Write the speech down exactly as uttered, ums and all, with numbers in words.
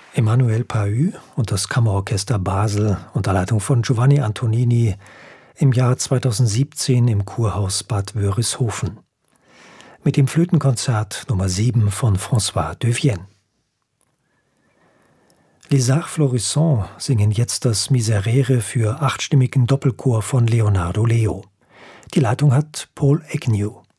Emmanuel Pahud und das Kammerorchester Basel unter Leitung von Giovanni Antonini im Jahr zweitausendsiebzehn im Kurhaus Bad Wörishofen. Mit dem Flötenkonzert Nummer sieben von François de Vienne. Les Arts Florissants singen jetzt das Miserere für achtstimmigen Doppelchor von Leonardo Leo. Die Leitung hat Paul Agnew.